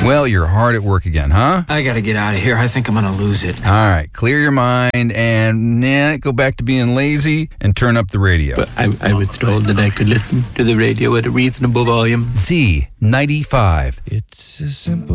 Well, you're hard at work again, huh? I gotta get out of here. I think I'm gonna lose it. All right, clear your mind and go back to being lazy and turn up the radio. But I was told that I could listen to the radio at a reasonable volume. Z95. It's a simple